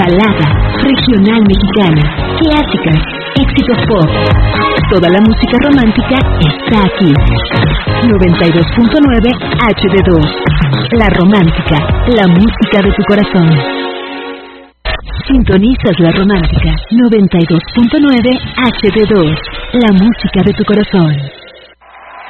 balada, regional mexicana, clásicas, éxitos pop. Toda la música romántica está aquí. 92.9 HD2. La Romántica, la música de tu corazón. Sintonizas La Romántica, 92.9 HD2. La música de tu corazón.